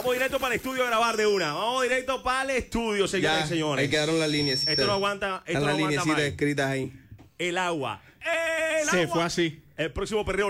Vamos directo para el estudio a grabar de una. Vamos directo para el estudio, señoras y señores. Ahí quedaron las líneas. Esto no aguanta. Esto no las aguanta lineecitas más. escritas ahí. El agua. Se fue así. El próximo perreo